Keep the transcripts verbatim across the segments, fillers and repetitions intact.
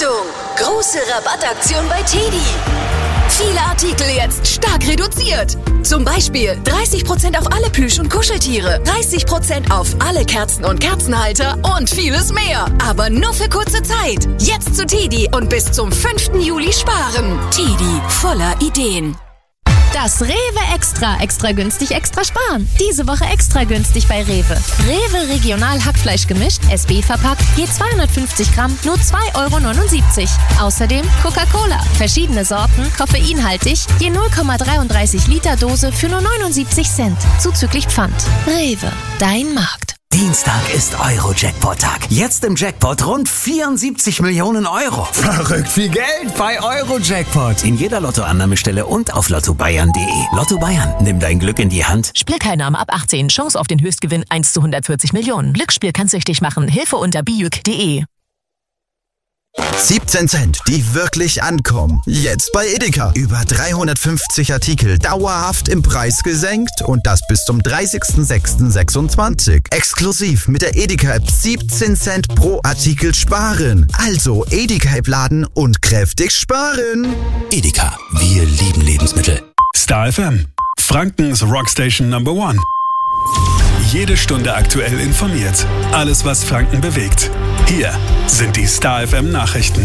Achtung! Große Rabattaktion bei Teddy. Viele Artikel jetzt stark reduziert. Zum Beispiel dreißig Prozent auf alle Plüsch- und Kuscheltiere, dreißig Prozent auf alle Kerzen und Kerzenhalter und vieles mehr. Aber nur für kurze Zeit. Jetzt zu Teddy und bis zum fünften Juli sparen. Teddy, voller Ideen. Das Rewe Extra. Extra günstig, extra sparen. Diese Woche extra günstig bei Rewe. Rewe Regional Hackfleisch gemischt, S B verpackt, je zweihundertfünfzig Gramm, nur zwei Euro neunundsiebzig. Außerdem Coca-Cola. Verschiedene Sorten, koffeinhaltig, je null Komma dreiunddreißig Liter Dose für nur neunundsiebzig Cent. Zuzüglich Pfand. Rewe, dein Markt. Dienstag ist Euro-Jackpot-Tag. Jetzt im Jackpot rund vierundsiebzig Millionen Euro. Verrückt viel Geld bei Euro-Jackpot. In jeder Lottoannahmestelle und auf lotto bayern punkt de. Lotto Bayern, nimm dein Glück in die Hand. Spielteilnahme ab achtzehn. Chance auf den Höchstgewinn eins zu hundertvierzig Millionen. Glücksspiel kann süchtig machen. Hilfe unter bijuk punkt de. siebzehn Cent, die wirklich ankommen. Jetzt bei Edeka. Über dreihundertfünfzig Artikel dauerhaft im Preis gesenkt und das bis zum dreißigsten sechsten sechsundzwanzig. Exklusiv mit der Edeka-App siebzehn Cent pro Artikel sparen. Also Edeka-App laden und kräftig sparen. Edeka, wir lieben Lebensmittel. Star F M, Frankens Rockstation Number One. Jede Stunde aktuell informiert. Alles, was Franken bewegt. Hier sind die Star F M Nachrichten.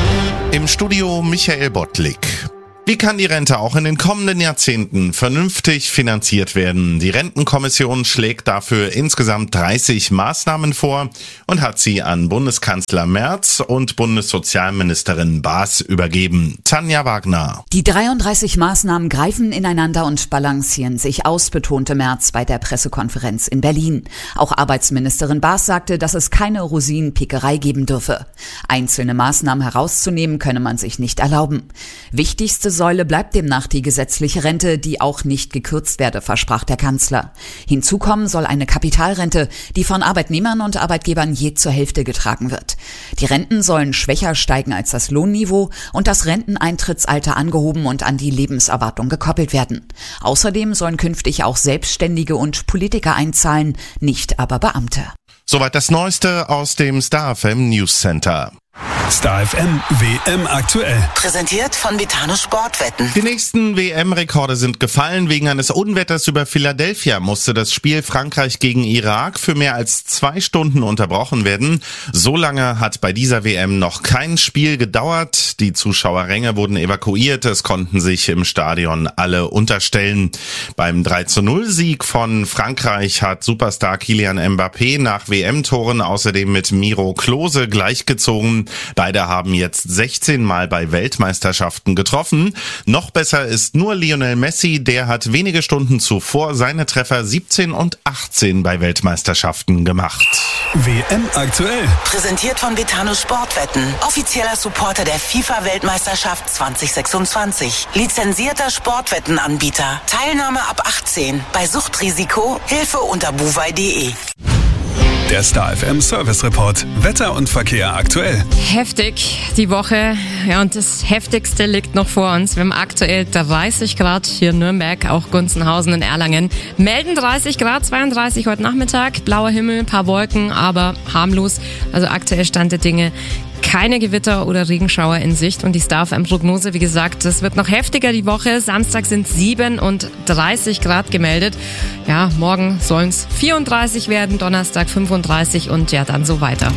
Im Studio Michael Bottlik. Wie kann die Rente auch in den kommenden Jahrzehnten vernünftig finanziert werden? Die Rentenkommission schlägt dafür insgesamt dreißig Maßnahmen vor und hat sie an Bundeskanzler Merz und Bundessozialministerin Baas übergeben. Tanja Wagner. Die dreiunddreißig Maßnahmen greifen ineinander und balancieren sich aus, betonte Merz bei der Pressekonferenz in Berlin. Auch Arbeitsministerin Baas sagte, dass es keine Rosinenpickerei geben dürfe. Einzelne Maßnahmen herauszunehmen könne man sich nicht erlauben. Wichtigste Säule bleibt demnach die gesetzliche Rente, die auch nicht gekürzt werde, versprach der Kanzler. Hinzu kommen soll eine Kapitalrente, die von Arbeitnehmern und Arbeitgebern je zur Hälfte getragen wird. Die Renten sollen schwächer steigen als das Lohnniveau und das Renteneintrittsalter angehoben und an die Lebenserwartung gekoppelt werden. Außerdem sollen künftig auch Selbstständige und Politiker einzahlen, nicht aber Beamte. Soweit das Neueste aus dem Star F M News Center. Star F M W M aktuell. Präsentiert von Vitano Sportwetten. Die nächsten W M-Rekorde sind gefallen. Wegen eines Unwetters über Philadelphia musste das Spiel Frankreich gegen Irak für mehr als zwei Stunden unterbrochen werden. So lange hat bei dieser W M noch kein Spiel gedauert. Die Zuschauerränge wurden evakuiert. Es konnten sich im Stadion alle unterstellen. Beim drei zu null Sieg von Frankreich hat Superstar Kylian Mbappé nach W M-Toren außerdem mit Miro Klose gleichgezogen. Beide haben jetzt sechzehn Mal bei Weltmeisterschaften getroffen. Noch besser ist nur Lionel Messi, der hat wenige Stunden zuvor seine Treffer siebzehn und achtzehn bei Weltmeisterschaften gemacht. W M aktuell. Präsentiert von Vitano Sportwetten. Offizieller Supporter der FIFA-Weltmeisterschaft zwanzig sechsundzwanzig. Lizenzierter Sportwettenanbieter. Teilnahme ab achtzehn. Bei Suchtrisiko Hilfe unter buwei punkt de. Der Star F M Service Report. Wetter und Verkehr aktuell. Heftig die Woche. Ja, und das Heftigste liegt noch vor uns. Wir haben aktuell dreißig Grad hier in Nürnberg, auch Gunzenhausen in Erlangen. Melden dreißig Grad, zweiunddreißig heute Nachmittag. Blauer Himmel, paar Wolken, aber harmlos. Also aktuell Stand der Dinge. Keine Gewitter oder Regenschauer in Sicht und die Star F M-Prognose, wie gesagt, es wird noch heftiger die Woche. Samstag sind siebenunddreißig Grad gemeldet. Ja, morgen sollen es vierunddreißig werden, Donnerstag fünfunddreißig und ja, dann so weiter.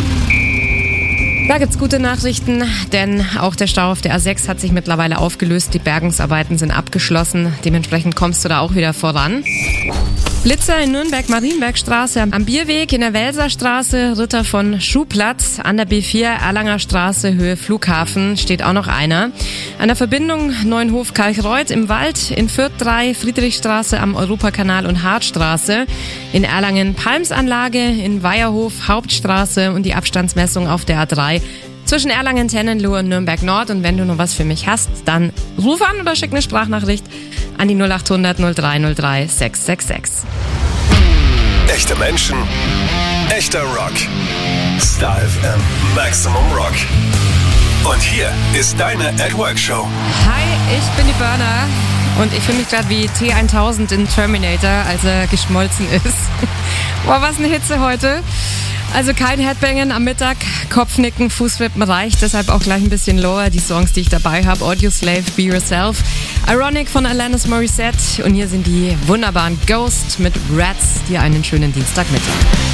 Da gibt's gute Nachrichten, denn auch der Stau auf der A sechs hat sich mittlerweile aufgelöst. Die Bergungsarbeiten sind abgeschlossen. Dementsprechend kommst du da auch wieder voran. Blitzer in Nürnberg, Marienbergstraße, am Bierweg, in der Welserstraße, Ritter von Schuhplatz, an der B vier, Erlanger Straße, Höhe Flughafen, steht auch noch einer. An der Verbindung Neuenhof-Kalchreuth im Wald, in Fürth drei, Friedrichstraße am Europakanal und Hartstraße, in Erlangen Palmsanlage, in Weierhof, Hauptstraße und die Abstandsmessung auf der A drei. Zwischen Erlangen, Tennenlohe und Nürnberg Nord. Und wenn du noch was für mich hast, dann ruf an oder schick eine Sprachnachricht an die null acht hundert null drei null drei sechs sechs sechs. Echte Menschen, echter Rock. Star F M Maximum Rock. Und hier ist deine At Work Show. Hi, ich bin die Burner und ich fühle mich gerade wie T tausend in Terminator, als er geschmolzen ist. Boah, was eine Hitze heute. Also kein Headbangen am Mittag, Kopfnicken, Fußwippen reicht, deshalb auch gleich ein bisschen lower. Die Songs, die ich dabei habe, Audioslave, Be Yourself, Ironic von Alanis Morissette und hier sind die wunderbaren Ghost mit Rats. Dir einen schönen Dienstagmittag.